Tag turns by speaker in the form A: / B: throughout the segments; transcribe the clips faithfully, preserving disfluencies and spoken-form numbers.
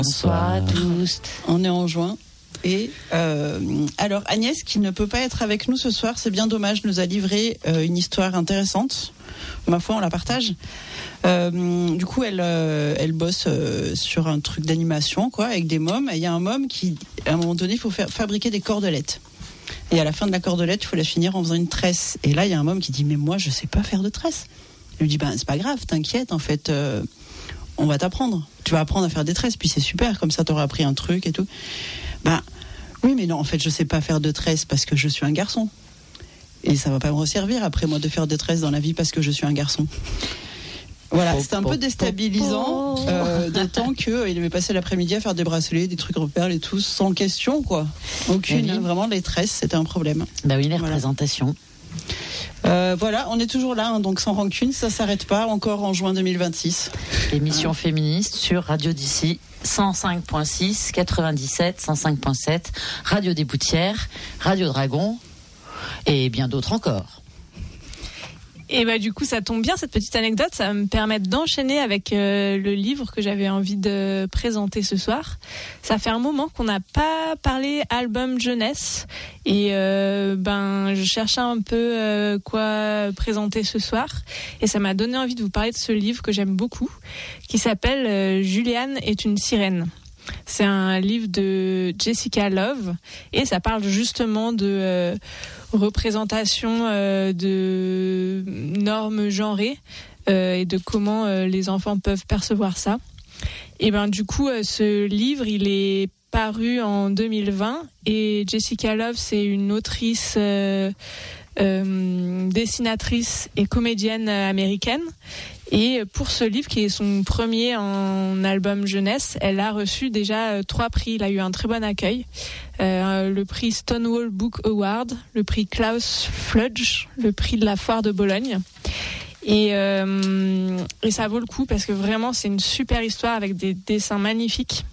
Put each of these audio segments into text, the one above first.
A: Bonsoir à tous.
B: On est en juin. Et euh, alors Agnès, qui ne peut pas être avec nous ce soir, c'est bien dommage, nous a livré euh, une histoire intéressante. Ma foi, on la partage. Euh, du coup, elle, euh, elle bosse euh, sur un truc d'animation, quoi, avec des mômes. Et il y a un môme qui, à un moment donné, il faut faire fabriquer des cordelettes. Et à la fin de la cordelette, il faut la finir en faisant une tresse. Et là, il y a un môme qui dit, mais moi, je sais pas faire de tresse. Je lui dis, ben, c'est pas grave, t'inquiète, en fait, euh, on va t'apprendre. Tu vas apprendre à faire des tresses, puis c'est super, comme ça, t'auras appris un truc et tout. Ben, oui, mais non, en fait, je sais pas faire de tresses parce que je suis un garçon. Et ça va pas me resservir après, moi, de faire des tresses dans la vie parce que je suis un garçon. Voilà, c'était un peu déstabilisant, euh, d'autant qu'il avait passé l'après-midi à faire des bracelets, des trucs en perles et tout, sans question, quoi. Aucune,
A: oui.
B: hein, vraiment, les tresses, c'était un problème.
A: Bah oui, les
B: voilà.
A: représentations.
B: Euh, voilà, on est toujours là, hein, donc sans rancune, ça s'arrête pas, encore en juin deux mille vingt-six.
A: Émission hein. féministe sur Radio d'ici, cent cinq virgule six, quatre-vingt-dix-sept, cent cinq virgule sept, Radio des Boutières, Radio Dragon et bien d'autres encore.
C: Et bah du coup ça tombe bien cette petite anecdote, ça va me permettre d'enchaîner avec euh, le livre que j'avais envie de présenter ce soir. Ça fait un moment qu'on n'a pas parlé album jeunesse et euh, ben je cherchais un peu euh, quoi présenter ce soir et ça m'a donné envie de vous parler de ce livre que j'aime beaucoup qui s'appelle euh, Juliane est une sirène. C'est un livre de Jessica Love et ça parle justement de euh, représentation euh, de normes genrées euh, et de comment euh, les enfants peuvent percevoir ça. Et ben du coup, euh, ce livre, il est paru en deux mille vingt et Jessica Love, c'est une autrice, euh, euh, dessinatrice et comédienne américaine. Et pour ce livre, qui est son premier en album jeunesse, elle a reçu déjà euh, trois prix. Il a eu un très bon accueil. Euh, le prix Stonewall Book Award, le prix Klaus Fludge, le prix de la Foire de Bologne. Et, euh, et ça vaut le coup parce que vraiment, c'est une super histoire avec des dessins magnifiques.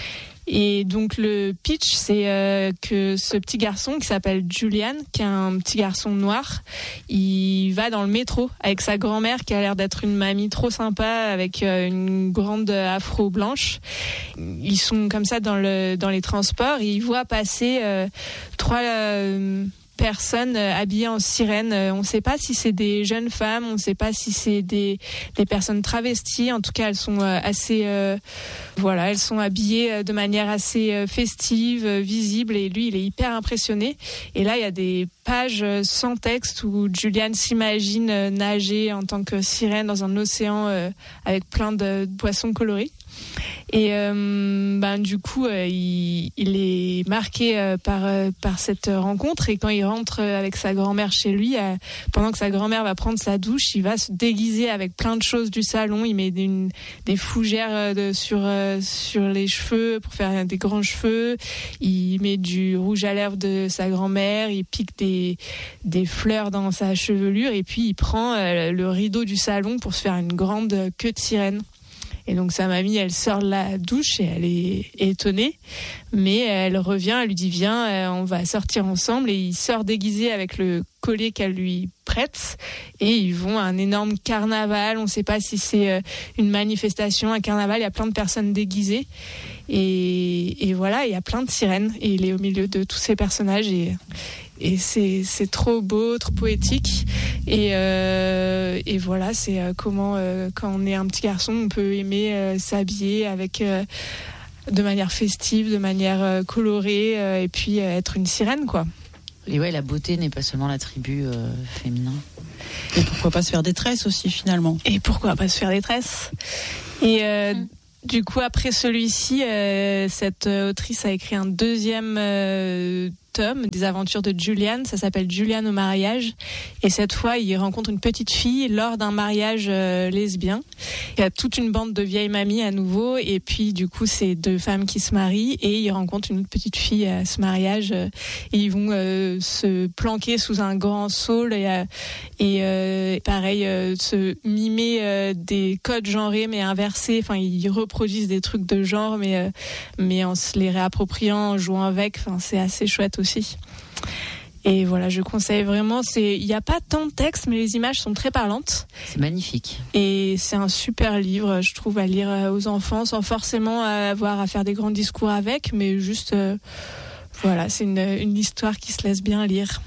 C: Et donc le pitch, c'est euh, que ce petit garçon qui s'appelle Julian, qui est un petit garçon noir, il va dans le métro avec sa grand-mère qui a l'air d'être une mamie trop sympa avec euh, une grande afro blanche. Ils sont comme ça dans le dans les transports et ils voient passer euh, trois euh, personnes habillées en sirène. On ne sait pas si c'est des jeunes femmes, on ne sait pas si c'est des, des personnes travesties. En tout cas, elles sont assez, euh, voilà, elles sont habillées de manière assez festive, visible. Et lui, il est hyper impressionné. Et là, il y a des pages sans texte où Juliane s'imagine nager en tant que sirène dans un océan euh, avec plein de poissons colorés. Et euh, ben du coup euh, il, il est marqué euh, par euh, par cette rencontre et quand il rentre avec sa grand-mère chez lui, euh, pendant que sa grand-mère va prendre sa douche, il va se déguiser avec plein de choses du salon. Il met des, des fougères de, sur euh, sur les cheveux pour faire des grands cheveux. Il met du rouge à lèvres de sa grand-mère. Il pique des des fleurs dans sa chevelure et puis il prend euh, le rideau du salon pour se faire une grande queue de sirène. Et donc sa mamie, elle sort de la douche et elle est étonnée, mais elle revient, elle lui dit viens, on va sortir ensemble. Et il sort déguisé avec le collier qu'elle lui prête et ils vont à un énorme carnaval. On ne sait pas si c'est une manifestation, un carnaval, il y a plein de personnes déguisées et, et voilà, il y a plein de sirènes et il est au milieu de tous ces personnages et Et c'est, c'est trop beau, trop poétique. Et, euh, et voilà, c'est euh, comment, euh, quand on est un petit garçon, on peut aimer euh, s'habiller avec, euh, de manière festive, de manière euh, colorée, euh, et puis euh, être une sirène, quoi.
A: Et ouais, la beauté n'est pas seulement l'attribut euh, féminin.
B: Et pourquoi pas se faire des tresses aussi, finalement.
C: Et pourquoi pas se faire des tresses. Et euh, mmh. du coup, après celui-ci, euh, cette autrice a écrit un deuxième euh, tome des aventures de Julian. Ça s'appelle Julian au mariage. Et cette fois, il rencontre une petite fille lors d'un mariage euh, lesbien. Il y a toute une bande de vieilles mamies à nouveau. Et puis, du coup, c'est deux femmes qui se marient. Et il rencontre une petite fille à ce mariage. Euh, et ils vont euh, se planquer sous un grand saule. Et, euh, et euh, pareil, euh, se mimer euh, des codes genrés, mais inversés. Enfin, ils reproduisent des trucs de genre, mais, euh, mais en se les réappropriant, en jouant avec. Enfin, c'est assez chouette aussi. Et voilà, je conseille vraiment. C'est, il n'y a pas tant de texte, mais les images sont très parlantes.
A: C'est magnifique.
C: Et c'est un super livre, je trouve, à lire aux enfants, sans forcément avoir à faire des grands discours avec, mais juste, euh, voilà, c'est une, une histoire qui se laisse bien lire.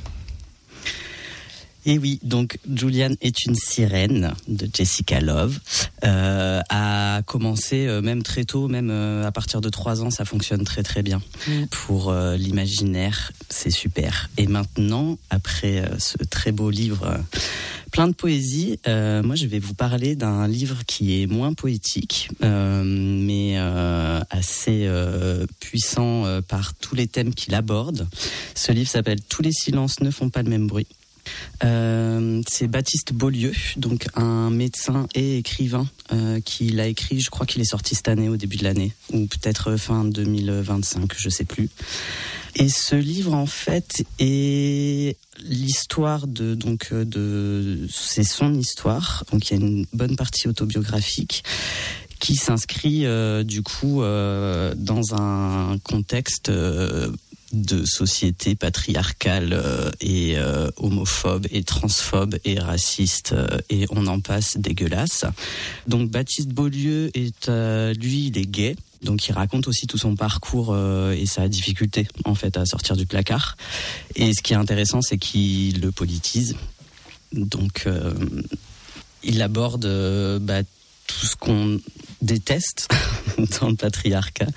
D: Et oui, donc Julian est une sirène de Jessica Love. Euh, a commencé euh, même très tôt, même euh, à partir de trois ans, ça fonctionne très très bien. Mmh. Pour euh, l'imaginaire, c'est super. Et maintenant, après euh, ce très beau livre euh, plein de poésie, euh, moi je vais vous parler d'un livre qui est moins poétique, euh, mais euh, assez euh, puissant euh, par tous les thèmes qu'il aborde. Ce livre s'appelle « Tous les silences ne font pas le même bruit ». Euh, c'est Baptiste Beaulieu, donc un médecin et écrivain euh, qui l'a écrit, je crois qu'il est sorti cette année, au début de l'année, ou peut-être fin deux mille vingt-cinq, je sais plus. Et ce livre en fait est l'histoire de donc de c'est son histoire, donc il y a une bonne partie autobiographique qui s'inscrit euh, du coup euh, dans un contexte euh, de société patriarcale euh, et euh, homophobe et transphobe et raciste euh, et on en passe, dégueulasse. Donc Baptiste Beaulieu est euh, lui il est gay, donc il raconte aussi tout son parcours euh, et sa difficulté en fait à sortir du placard. Et ce qui est intéressant, c'est qu'il le politise. Donc euh, il aborde euh, bah, tout ce qu'on déteste dans le patriarcat,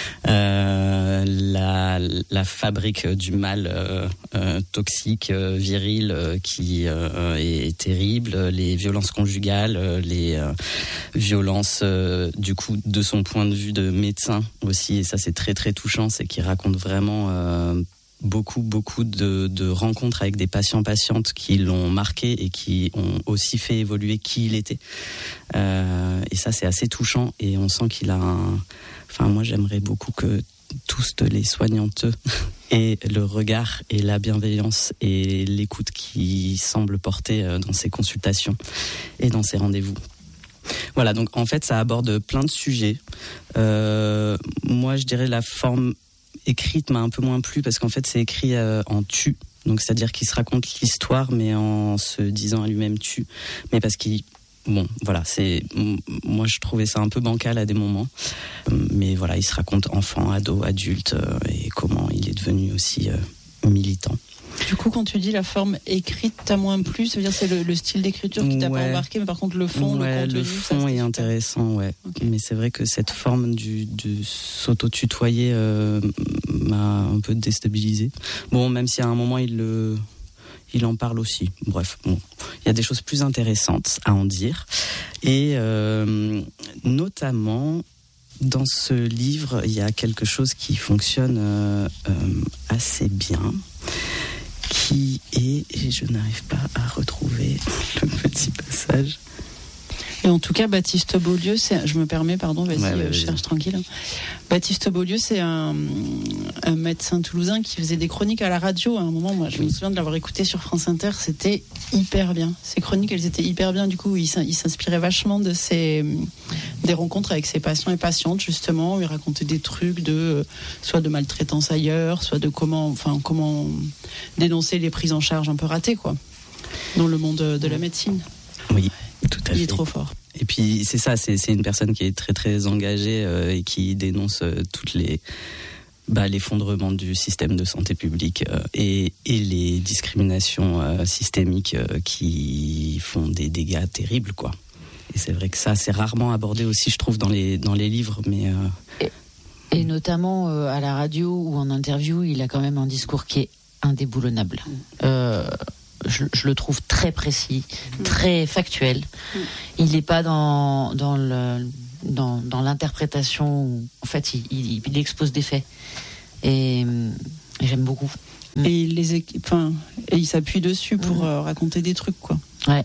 D: euh, la, la fabrique du mal euh, euh, toxique, euh, viril, euh, qui euh, est terrible, les violences conjugales, euh, les euh, violences euh, du coup de son point de vue de médecin aussi, et ça c'est très très touchant, c'est qu'il raconte vraiment euh, beaucoup beaucoup de, de rencontres avec des patients patientes qui l'ont marqué et qui ont aussi fait évoluer qui il était, euh, et ça c'est assez touchant et on sent qu'il a un... enfin moi j'aimerais beaucoup que tous les soignantes aient le regard et la bienveillance et l'écoute qui semble porter dans ses consultations et dans ses rendez-vous. Voilà, donc en fait ça aborde plein de sujets. Euh, moi je dirais la forme écrite m'a un peu moins plu parce qu'en fait c'est écrit euh, en tu, donc c'est-à-dire qu'il se raconte l'histoire mais en se disant à lui-même tu, mais parce qu'il bon voilà c'est moi je trouvais ça un peu bancal à des moments, mais voilà il se raconte enfant, ado, adulte euh, et comment il est devenu aussi euh, militant.
B: Du coup, quand tu dis la forme écrite t'as moins plu, ça veut dire c'est le, le style d'écriture qui t'a ouais. pas embarqué, mais par contre le fond,
D: ouais,
B: le contenu,
D: le fond
B: ça,
D: est intéressant, ouais. Okay. Mais c'est vrai que cette forme du, du s'auto-tutoyer euh, m'a un peu déstabilisé. Bon, même si à un moment il le, il en parle aussi. Bref, bon, il y a des choses plus intéressantes à en dire, et euh, notamment. Dans ce livre, il y a quelque chose qui fonctionne euh, euh, assez bien, qui est, et je n'arrive pas à retrouver le petit passage.
B: Et en tout cas, Baptiste Beaulieu, c'est, je me permets, pardon, vas-y, ouais, ouais, cherche tranquille. Baptiste Beaulieu, c'est un, un médecin toulousain qui faisait des chroniques à la radio. À un moment, moi, je me souviens de l'avoir écouté sur France Inter, c'était hyper bien. Ces chroniques, elles étaient hyper bien. Du coup, il, il s'inspirait vachement de ses, des rencontres avec ses patients et patientes, justement. Il racontait des trucs de, soit de maltraitance ailleurs, soit de comment, enfin, comment dénoncer les prises en charge un peu ratées, quoi, dans le monde de la médecine.
D: Oui. Tout à
B: il
D: fait.
B: est trop fort.
D: Et puis c'est ça, c'est, c'est une personne qui est très très engagée euh, et qui dénonce euh, toutes les bah, l'effondrement du système de santé publique euh, et, et les discriminations euh, systémiques euh, qui font des dégâts terribles, quoi. Et c'est vrai que ça c'est rarement abordé aussi, je trouve, dans les dans les livres, mais euh...
A: et, et notamment euh, à la radio ou en interview, il a quand même un discours qui est indéboulonnable. Euh, Je, je le trouve très précis, très factuel. Il n'est pas dans, dans, le, dans, dans l'interprétation. Où, en fait, il, il, il expose des faits. Et, et j'aime beaucoup.
B: Et il, les, enfin, et il s'appuie dessus pour mmh. euh, raconter des trucs, quoi.
A: Ouais.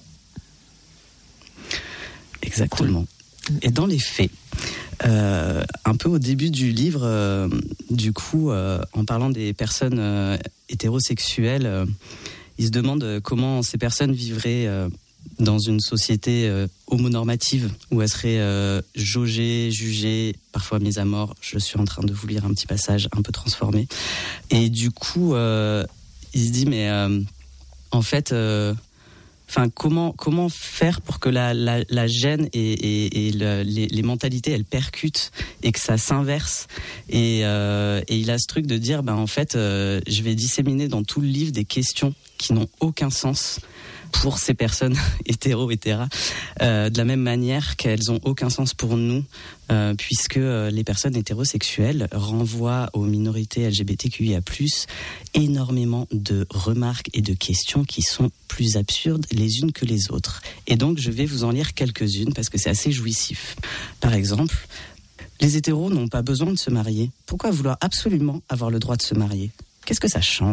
D: Exactement. Cool. Et dans les faits, euh, un peu au début du livre, euh, du coup, euh, en parlant des personnes euh, hétérosexuelles, euh, il se demande comment ces personnes vivraient euh, dans une société euh, homonormative où elles seraient euh, jaugées, jugées, parfois mises à mort. Je suis en train de vous lire un petit passage un peu transformé. Et du coup, euh, il se dit mais euh, en fait, euh, enfin comment comment faire pour que la la, la gêne et, et, et le, les, les mentalités elles percutent et que ça s'inverse et, euh, et il a ce truc de dire ben en fait euh, je vais disséminer dans tout le livre des questions qui n'ont aucun sens pour ces personnes hétéro hétéra euh, de la même manière qu'elles ont aucun sens pour nous euh, puisque euh, les personnes hétérosexuelles renvoient aux minorités L G B T Q I A plus, énormément de remarques et de questions qui sont plus absurdes les unes que les autres. Et donc je vais vous en lire quelques-unes parce que c'est assez jouissif. Par exemple, les hétéros n'ont pas besoin de se marier. Pourquoi vouloir absolument avoir le droit de se marier ? Qu'est-ce que ça change ?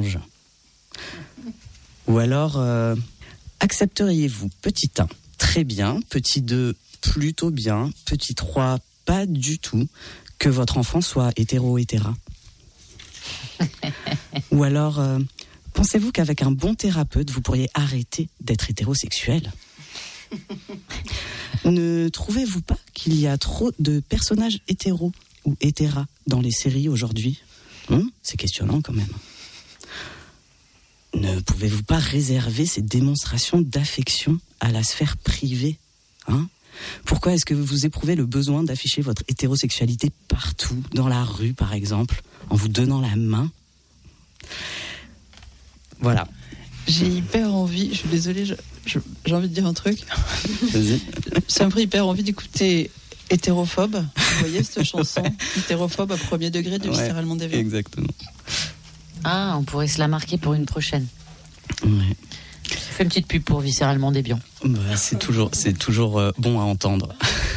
D: Ou alors euh, accepteriez-vous petit un, très bien, petit deux, plutôt bien, petit trois, pas du tout, que votre enfant soit hétéro-hétéra ? Ou alors, euh, pensez-vous qu'avec un bon thérapeute, vous pourriez arrêter d'être hétérosexuel ? Ne trouvez-vous pas qu'il y a trop de personnages hétéros ou hétéras dans les séries aujourd'hui ? hum, C'est questionnant quand même. Ne pouvez-vous pas réserver ces démonstrations d'affection à la sphère privée, hein ? Pourquoi est-ce que vous éprouvez le besoin d'afficher votre hétérosexualité partout, dans la rue par exemple, en vous donnant la main ? Voilà.
B: J'ai hyper envie, je suis désolée, je, je, j'ai envie de dire un truc.
D: Vas-y.
B: Ça me fait hyper envie d'écouter Hétérophobe. Vous voyez cette chanson Hétérophobe à premier degré de
D: Ouais,
B: Viscéralement Déviant.
D: Exactement.
A: Ah, on pourrait se la marquer pour une prochaine.
D: Ouais.
A: Fais une petite pub pour Viscéralement Déviant.
D: Bah, c'est toujours, c'est toujours euh, bon à entendre.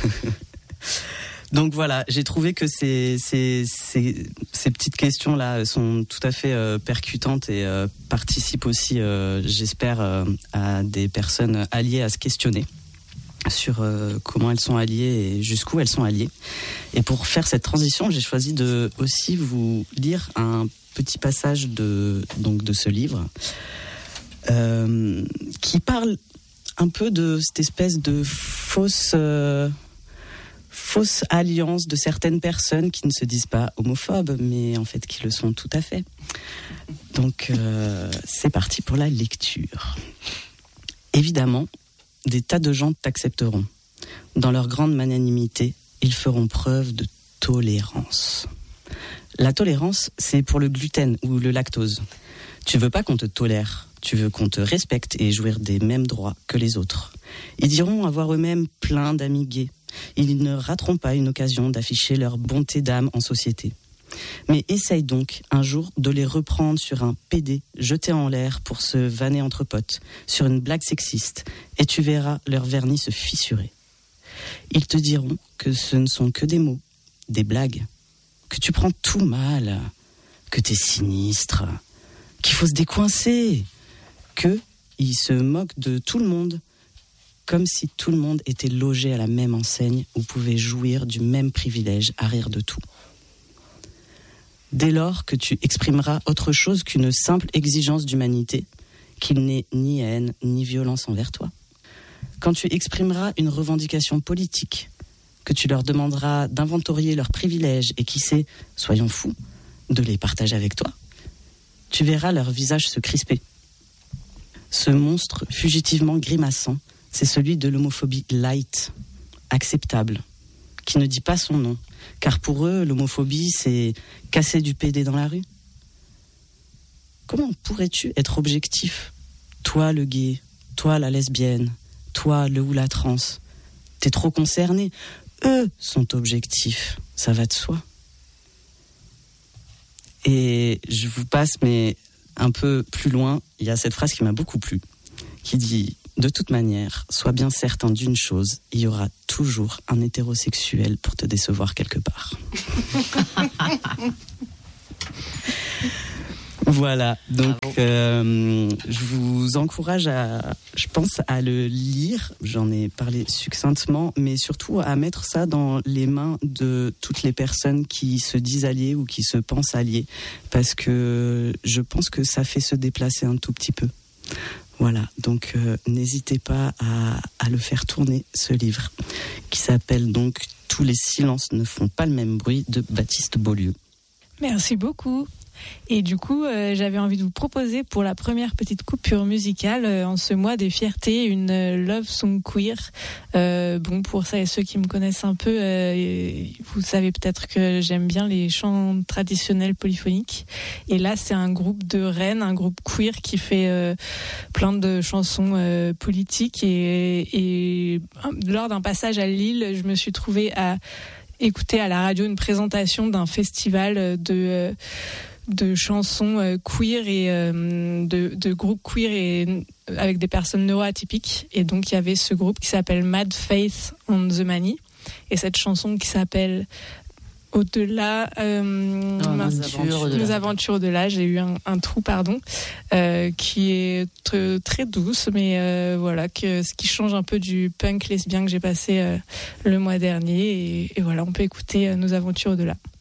D: Donc voilà, j'ai trouvé que ces, ces, ces, ces petites questions-là sont tout à fait euh, percutantes et euh, participent aussi, euh, j'espère, euh, à des personnes alliées à se questionner sur euh, comment elles sont alliées et jusqu'où elles sont alliées. Et pour faire cette transition, j'ai choisi de aussi vous lire un petit passage de, donc, de ce livre euh, qui parle un peu de cette espèce de fausse... Euh, fausse alliance de certaines personnes qui ne se disent pas homophobes, mais en fait qui le sont tout à fait. Donc, euh, c'est parti pour la lecture. Évidemment, des tas de gens t'accepteront. Dans leur grande magnanimité, ils feront preuve de tolérance. La tolérance, c'est pour le gluten ou le lactose. Tu veux pas qu'on te tolère, tu veux qu'on te respecte et jouir des mêmes droits que les autres. Ils diront avoir eux-mêmes plein d'amis gays. Ils ne rateront pas une occasion d'afficher leur bonté d'âme en société. Mais essaye donc un jour de les reprendre sur un pédé jeté en l'air pour se vanner entre potes, sur une blague sexiste, et tu verras leur vernis se fissurer. Ils te diront que ce ne sont que des mots, des blagues, que tu prends tout mal, que t'es sinistre, qu'il faut se décoincer, qu'ils se moquent de tout le monde, comme si tout le monde était logé à la même enseigne ou pouvait jouir du même privilège à rire de tout. Dès lors que tu exprimeras autre chose qu'une simple exigence d'humanité, qu'il n'est ni haine ni violence envers toi, quand tu exprimeras une revendication politique, que tu leur demanderas d'inventorier leurs privilèges et qui sait, soyons fous, de les partager avec toi, tu verras leur visage se crisper. Ce monstre fugitivement grimaçant, c'est celui de l'homophobie light, acceptable, qui ne dit pas son nom. Car pour eux, l'homophobie, c'est casser du pédé dans la rue. Comment pourrais-tu être objectif ? Toi, le gay, toi, la lesbienne, toi, le ou la trans. T'es trop concerné. Eux sont objectifs. Ça va de soi. Et je vous passe, mais un peu plus loin, il y a cette phrase qui m'a beaucoup plu, qui dit... De toute manière, sois bien certain d'une chose, il y aura toujours un hétérosexuel pour te décevoir quelque part. Voilà, donc euh, je vous encourage à, je pense, à le lire, j'en ai parlé succinctement, mais surtout à mettre ça dans les mains de toutes les personnes qui se disent alliées ou qui se pensent alliées, parce que je pense que ça fait se déplacer un tout petit peu. Voilà, donc euh, n'hésitez pas à, à le faire tourner, ce livre, qui s'appelle donc « Tous les silences ne font pas le même bruit » de Baptiste Beaulieu.
C: Merci beaucoup. Et du coup, euh, j'avais envie de vous proposer pour la première petite coupure musicale euh, en ce mois des fiertés une euh, love song queer. Euh, bon, pour ça et ceux qui me connaissent un peu, euh, vous savez peut-être que j'aime bien les chants traditionnels polyphoniques. Et là, c'est un groupe de Rennes, un groupe queer qui fait euh, plein de chansons euh, politiques. Et, et lors d'un passage à Lille, je me suis trouvée à écouter à la radio une présentation d'un festival de euh, de chansons euh, queer et euh, de, de groupes queer et avec des personnes neuroatypiques. Et donc il y avait ce groupe qui s'appelle Mad Faith on the Many et cette chanson qui s'appelle Au-delà, euh,
A: nos, aventures au-delà.
C: nos aventures au-delà. J'ai eu un, un trou, pardon, euh, qui est t- très douce, mais euh, voilà, que ce qui change un peu du punk lesbien que j'ai passé euh, le mois dernier. Et, et voilà, on peut écouter euh, Nos aventures au-delà.